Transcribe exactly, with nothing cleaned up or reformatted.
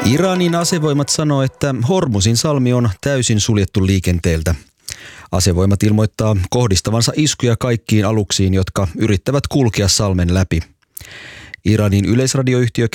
Iranin asevoimat sanoo, että Hormuzin salmi on täysin suljettu liikenteeltä. Asevoimat ilmoittaa kohdistavansa iskuja kaikkiin aluksiin, jotka yrittävät kulkea salmen läpi. Iranin yleisradioyhtiö